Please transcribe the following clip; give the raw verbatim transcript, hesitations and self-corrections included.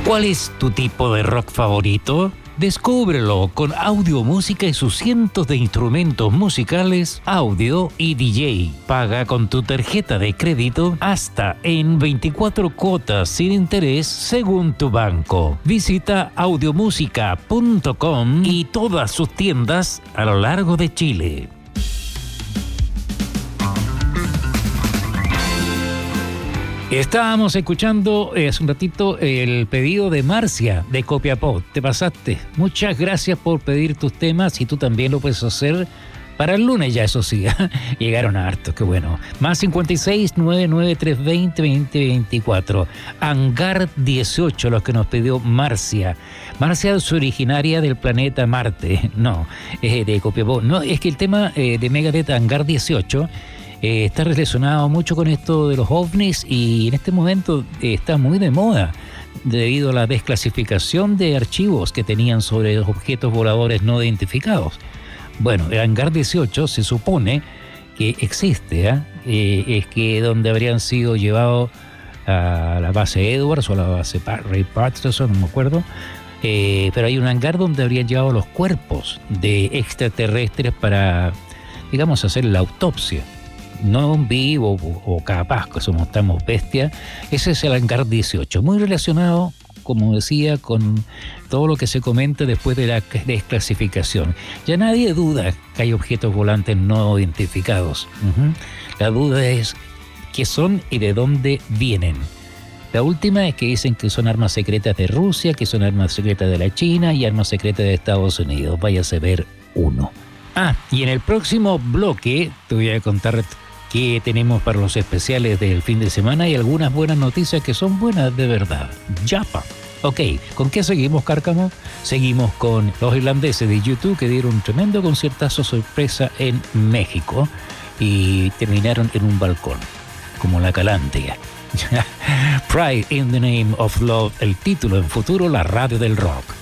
¿Cuál es tu tipo de rock favorito? Descúbrelo con audio, música y sus cientos de instrumentos musicales, audio y D J. Paga con tu tarjeta de crédito hasta en veinticuatro cuotas sin interés según tu banco. Visita audiomusica punto com y todas sus tiendas a lo largo de Chile. Estábamos escuchando eh, hace un ratito el pedido de Marcia de Copiapó. Te pasaste. Muchas gracias por pedir tus temas y tú también lo puedes hacer para el lunes ya, eso sí. Llegaron a hartos, qué bueno. Más cincuenta y seis, noventa y nueve, trescientos veinte, veinte veinticuatro. Hangar dieciocho, los que nos pidió Marcia. Marcia es originaria del planeta Marte. No, es de Copiapó. No, es que el tema eh, de Megadeth Hangar dieciocho... Eh, está relacionado mucho con esto de los ovnis y en este momento eh, está muy de moda debido a la desclasificación de archivos que tenían sobre los objetos voladores no identificados. Bueno, el Hangar dieciocho se supone que existe, ¿eh? Eh, es que donde habrían sido llevados a la base Edwards o a la base Ray Patterson, no me acuerdo, eh, pero hay un hangar donde habrían llevado los cuerpos de extraterrestres para, digamos, hacer la autopsia. No un vivo o, o capaz que somos estamos bestias. Ese es el Hangar dieciocho, muy relacionado, como decía, con todo lo que se comenta después de la desclasificación. Ya nadie duda que hay objetos volantes no identificados. Uh-huh. La duda es qué son y de dónde vienen. La última es que dicen que son armas secretas de Rusia, que son armas secretas de la China y armas secretas de Estados Unidos. Váyase a ver uno. Ah, y en el próximo bloque te voy a contar qué tenemos para los especiales del fin de semana y algunas buenas noticias que son buenas de verdad. Yapa. Ok, ¿con qué seguimos, Cárcamo? Seguimos con los irlandeses de YouTube que dieron un tremendo conciertazo sorpresa en México y terminaron en un balcón, como la Calantia. Pride in the Name of Love, el título en futuro, la radio del rock.